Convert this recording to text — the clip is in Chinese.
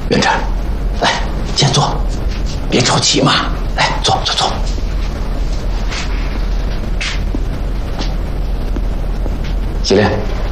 元琛，来，先坐，别着急嘛。来，坐。喜莲，